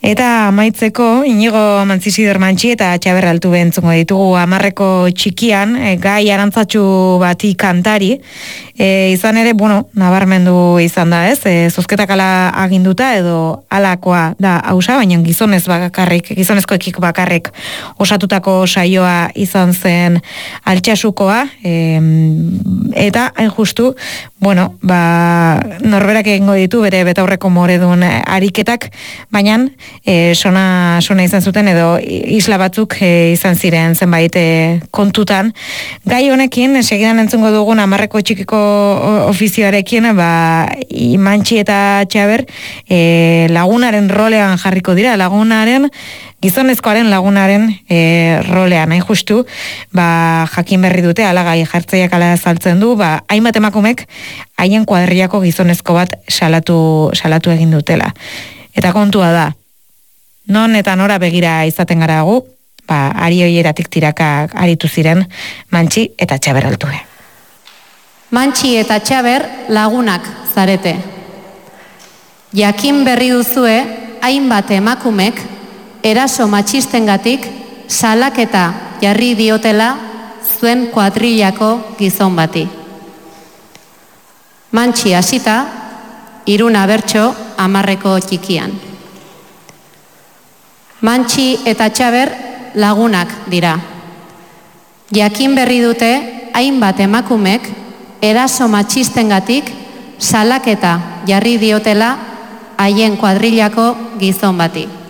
Eta amaitzeko, Inigo Mantzisider Mantxi eta Txaber Altuve entzungo ditugu Hamarreko txikian, Gai Arantzatxu bati kantari, izan ere, nabarmendu izan da, ez? Zozketak ala aginduta edo alakoa da hausa, baina gizonezkoekik bakarrik osatutako saioa izan zen Altxasukoa, eta hain justu, norberak egingo ditu bere betaurreko moredun ariketak, baina sona izan zuten edo isla batzuk izan ziren zenbait kontutan. Gai honekin, segidan entzungo dugun Hamarreko txikiko ofizioarekin, Mantxi eta Txaber lagunaren rolean jarriko dira, gizonezkoaren lagunaren rolean, hain justu, jakin berri dute, alagai jartzaiak ala saltzen du, hainbat emakumek haien kuadrillako gizonezko bat salatu egin dutela. Eta kontua da, non eta nora begira izaten gara gu, ari hoieratik tiraka aritu ziren Mantxi eta Txaber Altue. Mantxi eta Txaber lagunak zarete. Jakin berri duzue, hainbat emakumek eraso matxistengatik salaketa jarri diotela zuen kuadrillako gizon bati. Mantxi hasita, 3 bertso Hamarreko txikian. Mantxi eta Txaber lagunak dira. Jakin berri dute hainbat emakumek eraso matxistengatik salaketa jarri diotela haien kuadrillako gizon bati.